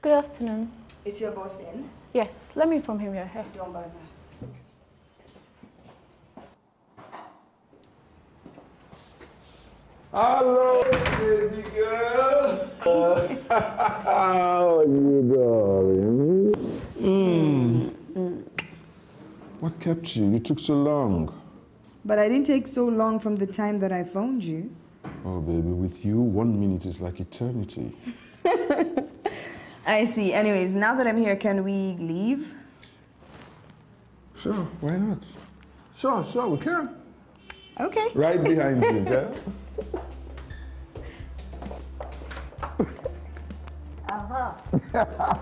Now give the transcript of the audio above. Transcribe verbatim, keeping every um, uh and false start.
Good afternoon. Is your boss in? Yes, let me inform him you're here. Don't bother. Hello, baby girl. How are you, darling? Mm. Mm. What kept you? You took so long. But I didn't take so long from the time that I phoned you. Oh, baby, with you, one minute is like eternity. I see. Anyways, now that I'm here, can we leave? Sure, why not? Sure, sure, we can. Okay. Right behind you, girl. Uh-huh.